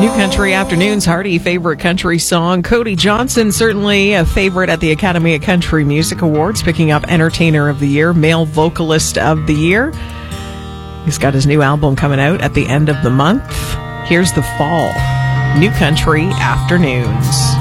New Country Afternoons, hearty favorite country song. Cody Johnson, certainly a favorite at the Academy of Country Music Awards, picking up Entertainer of the Year, Male Vocalist of the Year. He's got his new album coming out at the end of the month. Here's The Fall. New Country Afternoons.